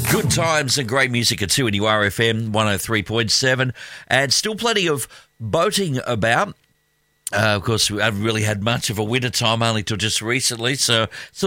Good times and great music at 2 and URFM 103.7, and still plenty of boating about. Of course, we haven't really had much of a winter time, only till just recently, so